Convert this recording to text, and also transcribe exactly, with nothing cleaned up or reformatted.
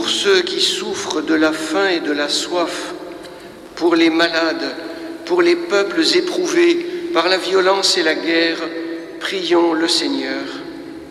pour ceux qui souffrent de la faim et de la soif, pour les malades, pour les peuples éprouvés par la violence et la guerre, prions le Seigneur.